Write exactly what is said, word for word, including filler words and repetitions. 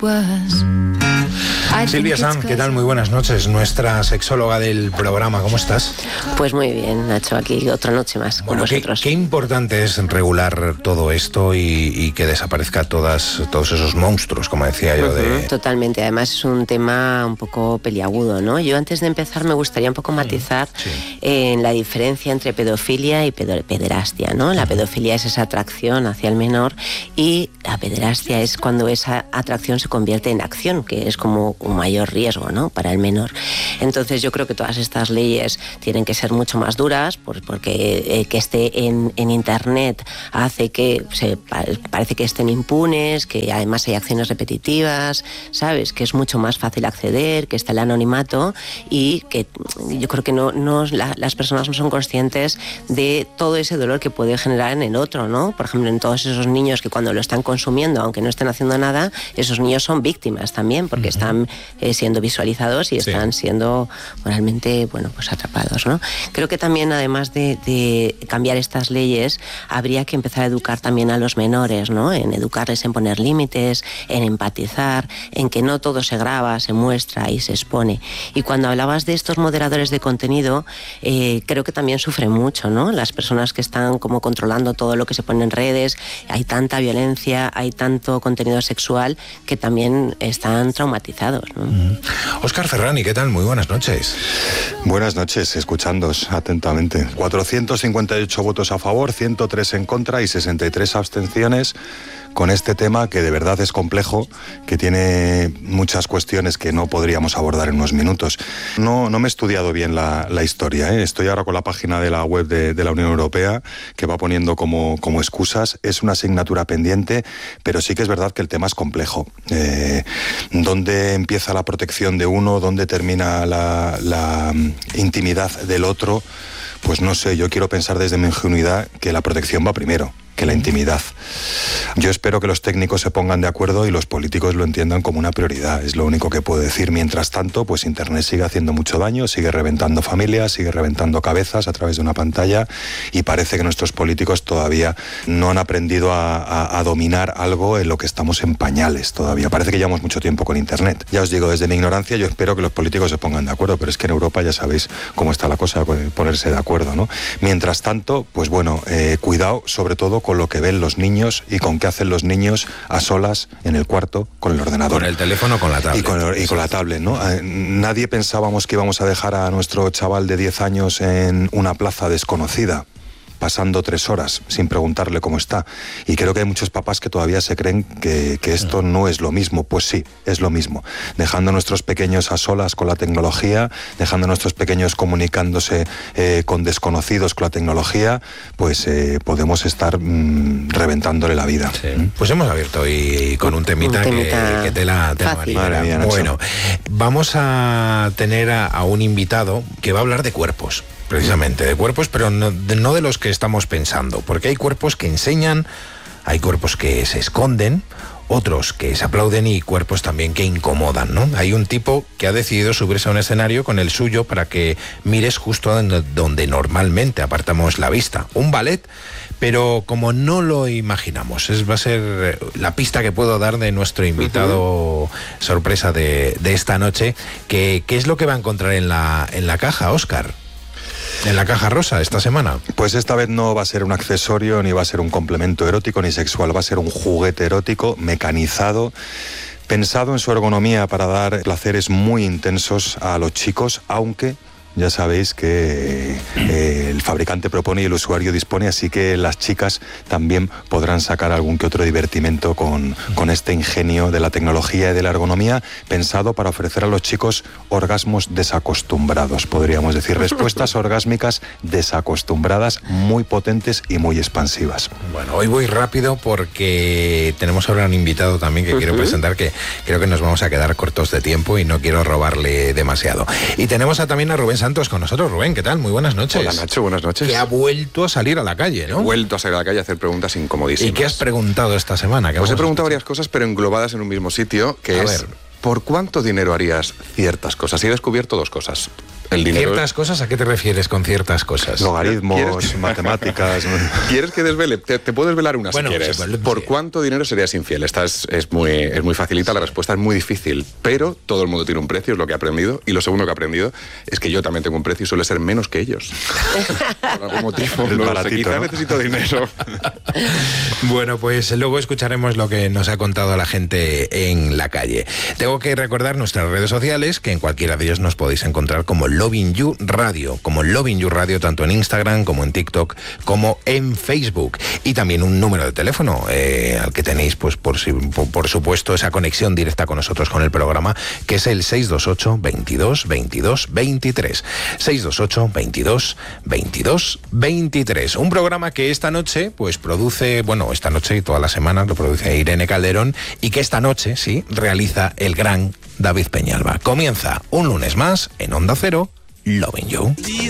was. Silvia Sanz, ¿qué tal? Muy buenas noches, nuestra sexóloga del programa, ¿cómo estás? Pues muy bien, Nacho, aquí otra noche más bueno, con vosotros. ¿qué, qué importante es regular todo esto y, y que desaparezca todas, todos esos monstruos, como decía yo? De... Totalmente, además es un tema un poco peliagudo, ¿no? Yo antes de empezar me gustaría un poco matizar sí, sí. en la diferencia entre pedofilia y pedo- pederastia, ¿no? La pedofilia es esa atracción hacia el menor y la pederastia es cuando esa atracción se convierte en acción, que es como un mayor riesgo, ¿no?, para el menor. Entonces yo creo que todas estas leyes tienen que ser mucho más duras por, porque eh, que esté en, en internet hace que se, parece que estén impunes, que además hay acciones repetitivas, ¿sabes?, que es mucho más fácil acceder, que está el anonimato y que yo creo que no, no la, las personas no son conscientes de todo ese dolor que puede generar en el otro, ¿no? Por ejemplo, en todos esos niños que cuando lo están consumiendo, aunque no estén haciendo nada, esos niños son víctimas también, porque uh-huh. están eh, siendo visualizados y sí. están siendo moralmente, bueno, pues atrapados, ¿no? Creo que también, además de, de cambiar estas leyes, habría que empezar a educar también a los menores, ¿no? En educarles en poner límites, en empatizar, en que no todo se graba, se muestra y se expone. Y cuando hablabas de estos moderadores de contenido, eh, creo que también sufren mucho, ¿no? Las personas que están como controlando todo lo que se pone en redes, hay tanta violencia, hay tanto contenido sexual que también están traumatizados, ¿no? Mm. Óscar Ferrani, ¿qué tal? Muy buenas noches. Buenas noches, escuchándoos atentamente. cuatrocientos cincuenta y ocho votos a favor, ciento tres en contra y sesenta y tres abstenciones con este tema que de verdad es complejo, que tiene muchas cuestiones que no podríamos abordar en unos minutos. No, no me he estudiado bien la, la historia, ¿eh? Estoy ahora con la página de la web de, de la Unión Europea que va poniendo como, como excusas. Es una asignatura pendiente, pero sí que es verdad que el tema es complejo. Eh, ¿Dónde empieza la protección de uno? ¿Dónde termina la, la intimidad del otro? Pues no sé, yo quiero pensar desde mi ingenuidad que la protección va primero que la intimidad. Yo espero que los técnicos se pongan de acuerdo y los políticos lo entiendan como una prioridad, es lo único que puedo decir. Mientras tanto, pues Internet sigue haciendo mucho daño, sigue reventando familias, sigue reventando cabezas a través de una pantalla y parece que nuestros políticos todavía no han aprendido a, a, a dominar algo en lo que estamos en pañales todavía. Parece que llevamos mucho tiempo con Internet. Ya os digo, desde mi ignorancia, yo espero que los políticos se pongan de acuerdo, pero es que en Europa ya sabéis cómo está la cosa, ponerse de acuerdo, ¿no? Mientras tanto, pues bueno, eh, cuidado sobre todo con lo que ven los niños y con qué hacen los niños a solas en el cuarto con el ordenador. Con el teléfono, con la tablet. Y con, y con la tablet, ¿no? Nadie pensábamos que íbamos a dejar a nuestro chaval de diez años en una plaza desconocida, pasando tres horas sin preguntarle cómo está. Y creo que hay muchos papás que todavía se creen que, que esto no es lo mismo. Pues sí, es lo mismo. Dejando a nuestros pequeños a solas con la tecnología, dejando a nuestros pequeños comunicándose eh, con desconocidos con la tecnología, pues eh, podemos estar mmm, reventándole la vida. Sí. ¿Mm? Pues hemos abierto hoy con un temita, un temita que, que te la... Te fácil. La Madre mía, bueno, vamos a tener a, a un invitado que va a hablar de cuerpos. Precisamente, de cuerpos, pero no de, no de los que estamos pensando, porque hay cuerpos que enseñan, hay cuerpos que se esconden, otros que se aplauden y cuerpos también que incomodan, ¿no? Hay un tipo que ha decidido subirse a un escenario con el suyo para que mires justo donde, donde normalmente apartamos la vista. Un ballet, pero como no lo imaginamos. Es, va a ser la pista que puedo dar de nuestro invitado uh-huh. sorpresa de, de esta noche. Que, ¿Qué es lo que va a encontrar en la, en la caja, Óscar? En la caja rosa esta semana. Pues esta vez no va a ser un accesorio, ni va a ser un complemento erótico ni sexual, va a ser un juguete erótico mecanizado, pensado en su ergonomía para dar placeres muy intensos a los chicos, aunque ya sabéis que eh, el fabricante propone y el usuario dispone, así que las chicas también podrán sacar algún que otro divertimento con, con este ingenio de la tecnología y de la ergonomía, pensado para ofrecer a los chicos orgasmos desacostumbrados, podríamos decir, respuestas orgásmicas desacostumbradas, muy potentes y muy expansivas. Bueno, hoy voy rápido porque tenemos ahora un invitado también que uh-huh. quiero presentar, que creo que nos vamos a quedar cortos de tiempo y no quiero robarle demasiado. Y tenemos a, también a Rubén Santos con nosotros. Rubén, ¿qué tal? Muy buenas noches. Hola, Nacho, buenas noches. Que ha vuelto a salir a la calle, ¿no? He vuelto a salir a la calle a hacer preguntas incomodísimas. ¿Y qué has preguntado esta semana? Pues he preguntado varias cosas, pero englobadas en un mismo sitio, que a es... ver. ¿Por cuánto dinero harías ciertas cosas? Y he descubierto dos cosas. El dinero... ¿Ciertas cosas? ¿A qué te refieres con ciertas cosas? Logaritmos, ¿Quieres? matemáticas... ¿Quieres que desvele? Te, te puedo desvelar una Bueno, si quieres. sí, ¿Por sí. cuánto dinero serías infiel? Esta es, es, muy, es muy facilita, la respuesta es muy difícil, pero todo el mundo tiene un precio, es lo que he aprendido. Y lo segundo que he aprendido es que yo también tengo un precio y suele ser menos que ellos. Por algún motivo, El no lo sé, baratito, quizá ¿no? necesito dinero. Bueno, pues luego escucharemos lo que nos ha contado la gente en la calle. Tengo que recordar nuestras redes sociales, que en cualquiera de ellos nos podéis encontrar como Loving You Radio, como Loving You Radio, tanto en Instagram como en TikTok, como en Facebook. Y también un número de teléfono eh, al que tenéis, pues por, si- por, por supuesto, esa conexión directa con nosotros, con el programa, que es el seis dos ocho, veintidós, veintidós, veintitrés. seis dos ocho, veintidós, veintidós, veintitrés. Un programa que esta noche, pues produce, bueno, esta noche y todas las semanas lo produce Irene Calderón, y que esta noche, sí, realiza el gran David Peñalba. Comienza un lunes más en Onda Cero, Loving You.